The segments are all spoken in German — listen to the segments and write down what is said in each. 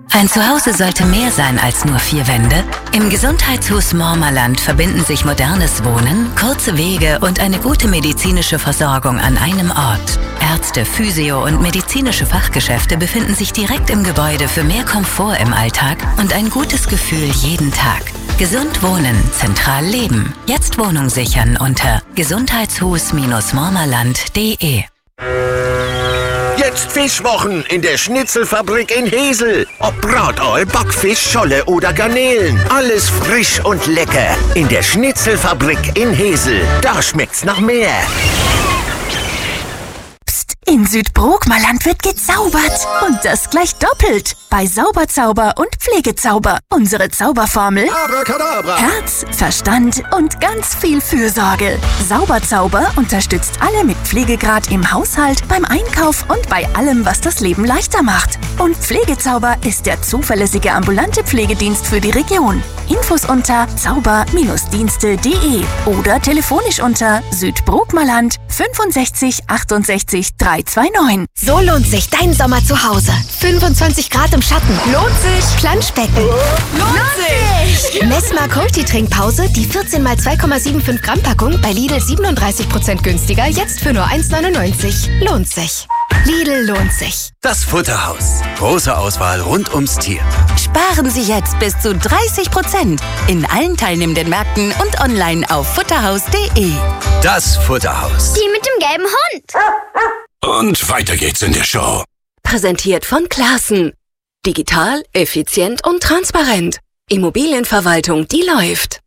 Ein Zuhause sollte mehr sein als nur 4 Wände. Im Gesundheitshaus Mormerland verbinden sich modernes Wohnen, kurze Wege und eine gute medizinische Versorgung an einem Ort. Ärzte, Physio- und medizinische Fachgeschäfte befinden sich direkt im Gebäude für mehr Komfort im Alltag und ein gutes Gefühl jeden Tag. Gesund wohnen, zentral leben. Jetzt Wohnung sichern unter gesundheitshus-mormerland.de. Jetzt Fischwochen in der Schnitzelfabrik in Hesel. Ob Brataal, Backfisch, Scholle oder Garnelen. Alles frisch und lecker. In der Schnitzelfabrik in Hesel. Da schmeckt's nach mehr. In Südbrookmerland wird gezaubert. Und das gleich doppelt. Bei Sauberzauber und Pflegezauber. Unsere Zauberformel: Abracadabra. Herz, Verstand und ganz viel Fürsorge. Sauberzauber unterstützt alle mit Pflegegrad im Haushalt, beim Einkauf und bei allem, was das Leben leichter macht. Und Pflegezauber ist der zuverlässige ambulante Pflegedienst für die Region. Infos unter zauber-dienste.de oder telefonisch unter Südbrookmerland 65 68 329. So lohnt sich dein Sommer zu Hause. 25 Grad im Schatten. Lohnt sich. Planschbecken. Lohnt sich. Messmer Multi-Trinkpause, die 14 x 2,75 Gramm Packung bei Lidl 37% günstiger, jetzt für nur 1,99. Lohnt sich. Lidl lohnt sich. Das Futterhaus. Große Auswahl rund ums Tier. Sparen Sie jetzt bis zu 30% in allen teilnehmenden Märkten und online auf futterhaus.de. Das Futterhaus. Die mit dem gelben Hund. Und weiter geht's in der Show. Präsentiert von Classen. Digital, effizient und transparent. Immobilienverwaltung, die läuft.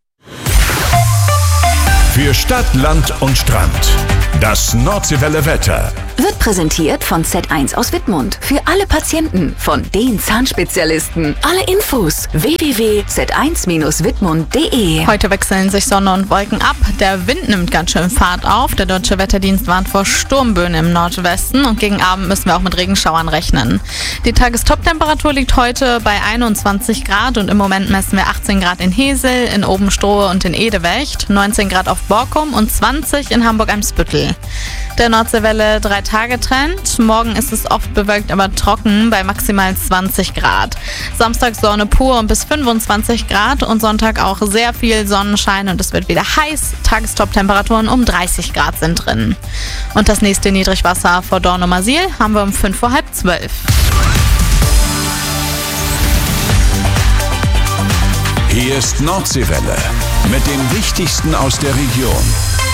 Für Stadt, Land und Strand. Das Nordseewelle Wetter. Wird präsentiert von Z1 aus Wittmund. Für alle Patienten, von den Zahnspezialisten. Alle Infos www.z1-wittmund.de. Heute wechseln sich Sonne und Wolken ab. Der Wind nimmt ganz schön Fahrt auf. Der Deutsche Wetterdienst warnt vor Sturmböen im Nordwesten. Und gegen Abend müssen wir auch mit Regenschauern rechnen. Die Tagestoptemperatur liegt heute bei 21 Grad. Und im Moment messen wir 18 Grad in Hesel, in Obenstrohe und in Edewecht, 19 Grad auf Borkum und 20 in Hamburg-Eimsbüttel. Der Nordseewelle 3-Tage-Trend. Morgen ist es oft bewölkt, aber trocken bei maximal 20 Grad. Samstag Sonne pur und bis 25 Grad und Sonntag auch sehr viel Sonnenschein und es wird wieder heiß. Tagestop-Temperaturen um 30 Grad sind drin. Und das nächste Niedrigwasser vor Dornumersiel haben wir um 11:55. Hier ist Nordseewelle mit dem Wichtigsten aus der Region.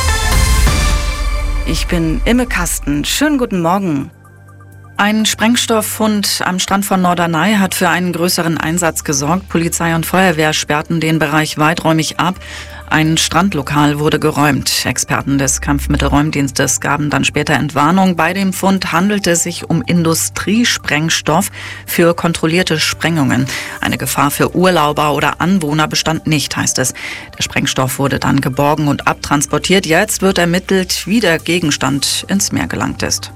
Ich bin Imme Kasten. Schönen guten Morgen. Ein Sprengstofffund am Strand von Norderney hat für einen größeren Einsatz gesorgt. Polizei und Feuerwehr sperrten den Bereich weiträumig ab. Ein Strandlokal wurde geräumt. Experten des Kampfmittelräumdienstes gaben dann später Entwarnung. Bei dem Fund handelte es sich um Industriesprengstoff für kontrollierte Sprengungen. Eine Gefahr für Urlauber oder Anwohner bestand nicht, heißt es. Der Sprengstoff wurde dann geborgen und abtransportiert. Jetzt wird ermittelt, wie der Gegenstand ins Meer gelangt ist.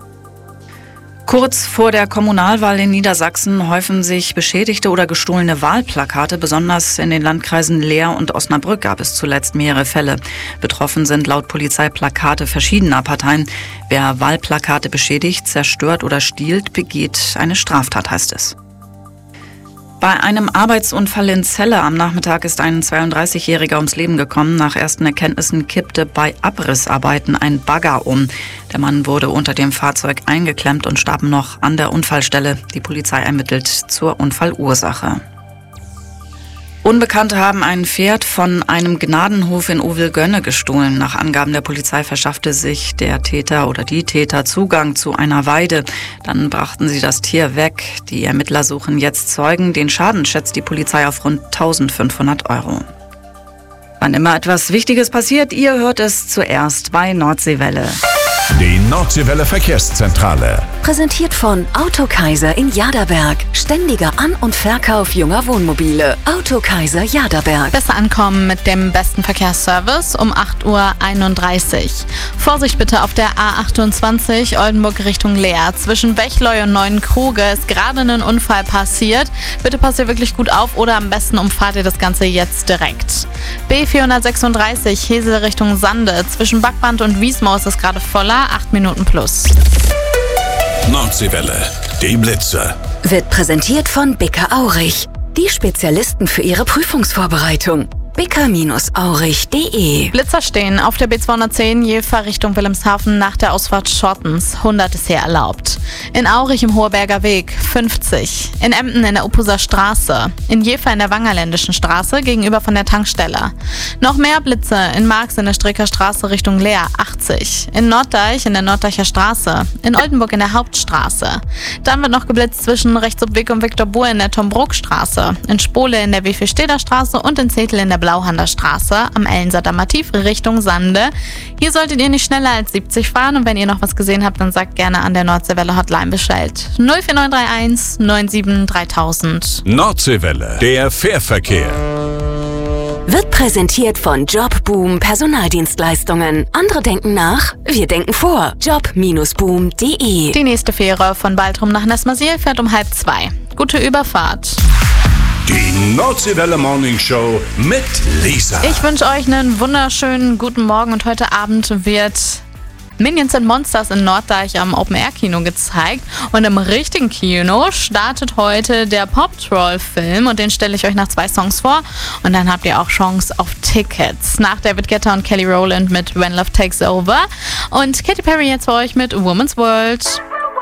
Kurz vor der Kommunalwahl in Niedersachsen häufen sich beschädigte oder gestohlene Wahlplakate. Besonders in den Landkreisen Leer und Osnabrück gab es zuletzt mehrere Fälle. Betroffen sind laut Polizei Plakate verschiedener Parteien. Wer Wahlplakate beschädigt, zerstört oder stiehlt, begeht eine Straftat, heißt es. Bei einem Arbeitsunfall in Celle am Nachmittag ist ein 32-Jähriger ums Leben gekommen. Nach ersten Erkenntnissen kippte bei Abrissarbeiten ein Bagger um. Der Mann wurde unter dem Fahrzeug eingeklemmt und starb noch an der Unfallstelle. Die Polizei ermittelt zur Unfallursache. Unbekannte haben ein Pferd von einem Gnadenhof in Ovelgönne gestohlen. Nach Angaben der Polizei verschaffte sich der Täter oder die Täter Zugang zu einer Weide. Dann brachten sie das Tier weg. Die Ermittler suchen jetzt Zeugen. Den Schaden schätzt die Polizei auf rund 1.500 €. Wann immer etwas Wichtiges passiert, ihr hört es zuerst bei Nordseewelle. Die Nordseewelle Verkehrszentrale. Präsentiert von Autokaiser in Jaderberg. Ständiger An- und Verkauf junger Wohnmobile. Autokaiser Jaderberg. Besser ankommen mit dem besten Verkehrsservice um 8:31 Uhr. Vorsicht bitte auf der A28 Oldenburg Richtung Leer. Zwischen Bechleu und Neuenkruge ist gerade ein Unfall passiert. Bitte passt ihr wirklich gut auf oder am besten umfahrt ihr das Ganze jetzt direkt. B436 Hesel Richtung Sande. Zwischen Backband und Wiesmoor ist es gerade voller. 8 Minuten plus. Nordseewelle, die Blitze. Wird präsentiert von Bicker Aurich. Die Spezialisten für Ihre Prüfungsvorbereitung. bicker-aurich.de. Blitzer stehen auf der B210 Jever Richtung Wilhelmshaven nach der Ausfahrt Schottens. 100 ist hier erlaubt. In Aurich im Hoheberger Weg 50. In Emden in der Uppuser Straße. In Jever in der Wangerländischen Straße gegenüber von der Tankstelle. Noch mehr Blitze in Marx in der Stricker Straße Richtung Leer 80. In Norddeich in der Norddeicher Straße. In Oldenburg in der Hauptstraße. Dann wird noch geblitzt zwischen Rechtsobweg und Viktor Buhr in der Tombruck-Straße. In Spole in der Wiefelsteder Straße und in Zetel in der Blauhander Straße am Ellensatter Tief Richtung Sande. Hier solltet ihr nicht schneller als 70 fahren und wenn ihr noch was gesehen habt, dann sagt gerne an der Nordseewelle Hotline Bescheid. 04931 97 3000. Nordseewelle, der Fährverkehr. Wird präsentiert von Jobboom Personaldienstleistungen. Andere denken nach, wir denken vor. Job-boom.de. Die nächste Fähre von Baltrum nach Nesmasil fährt um 1:30. Gute Überfahrt. Die Nordseewelle Morning Show mit Lisa. Ich wünsche euch einen wunderschönen guten Morgen und heute Abend wird Minions and Monsters in Norddeich am Open-Air-Kino gezeigt. Und im richtigen Kino startet heute der Pop-Troll-Film und den stelle ich euch nach 2 Songs vor. Und dann habt ihr auch Chance auf Tickets. Nach David Guetta und Kelly Rowland mit When Love Takes Over. Und Katy Perry jetzt für euch mit Woman's World.